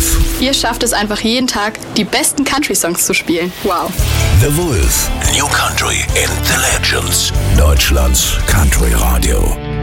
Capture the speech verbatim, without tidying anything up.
Wolf. Ihr schafft es einfach jeden Tag, die besten Country-Songs zu spielen. Wow. The Wolf. New Country and the Legends. Deutschlands Country Radio.